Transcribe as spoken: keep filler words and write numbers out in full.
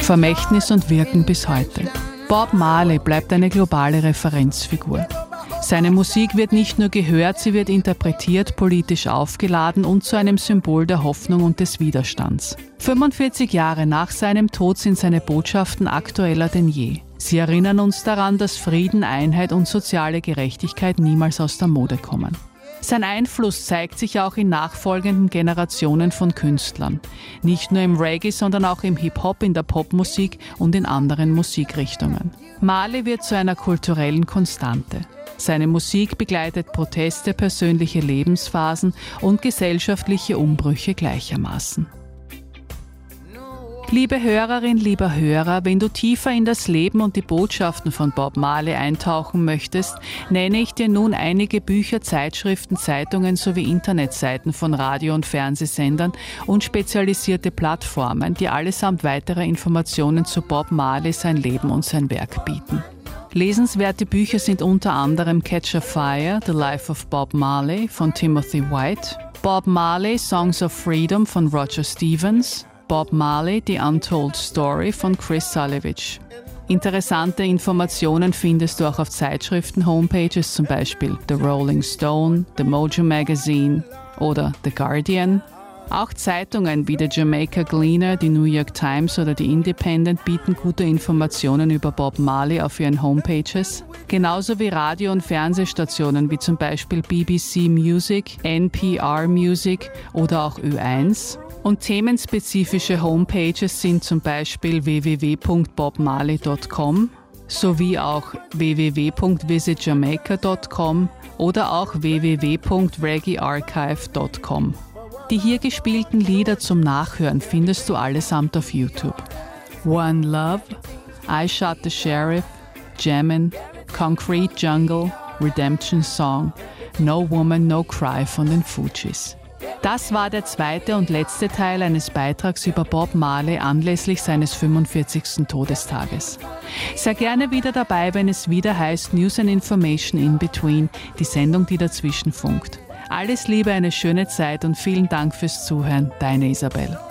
Vermächtnis und Wirken bis heute. Bob Marley bleibt eine globale Referenzfigur. Seine Musik wird nicht nur gehört, sie wird interpretiert, politisch aufgeladen und zu einem Symbol der Hoffnung und des Widerstands. fünfundvierzig Jahre nach seinem Tod sind seine Botschaften aktueller denn je. Sie erinnern uns daran, dass Frieden, Einheit und soziale Gerechtigkeit niemals aus der Mode kommen. Sein Einfluss zeigt sich auch in nachfolgenden Generationen von Künstlern. Nicht nur im Reggae, sondern auch im Hip-Hop, in der Popmusik und in anderen Musikrichtungen. Marley wird zu einer kulturellen Konstante. Seine Musik begleitet Proteste, persönliche Lebensphasen und gesellschaftliche Umbrüche gleichermaßen. Liebe Hörerin, lieber Hörer, wenn du tiefer in das Leben und die Botschaften von Bob Marley eintauchen möchtest, nenne ich dir nun einige Bücher, Zeitschriften, Zeitungen sowie Internetseiten von Radio- und Fernsehsendern und spezialisierte Plattformen, die allesamt weitere Informationen zu Bob Marley, sein Leben und sein Werk bieten. Lesenswerte Bücher sind unter anderem Catch a Fire, The Life of Bob Marley von Timothy White, Bob Marley, Songs of Freedom von Roger Stevens, Bob Marley, The Untold Story von Chris Salewicz. Interessante Informationen findest du auch auf Zeitschriften-Homepages, zum Beispiel The Rolling Stone, The Mojo Magazine oder The Guardian. Auch Zeitungen wie der Jamaica Gleaner, die New York Times oder die Independent bieten gute Informationen über Bob Marley auf ihren Homepages. Genauso wie Radio- und Fernsehstationen wie zum Beispiel B B C Music, N P R Music oder auch Ö eins. Und themenspezifische Homepages sind zum Beispiel w w w punkt bob marley punkt com sowie auch w w w punkt visit jamaica punkt com oder auch w w w punkt reggae archive punkt com. Die hier gespielten Lieder zum Nachhören findest du allesamt auf YouTube. One Love, I Shot the Sheriff, Jammin', Concrete Jungle, Redemption Song, No Woman, No Cry von den Fugees. Das war der zweite und letzte Teil eines Beitrags über Bob Marley anlässlich seines fünfundvierzigsten Todestages. Sei gerne wieder dabei, wenn es wieder heißt News and Information in Between, die Sendung, die dazwischen funkt. Alles Liebe, eine schöne Zeit und vielen Dank fürs Zuhören. Deine Isabel.